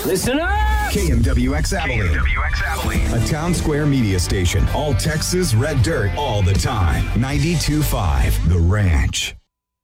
Listen up! KMWX Abilene. A town square media station. All Texas red dirt all the time. 92.5 The Ranch.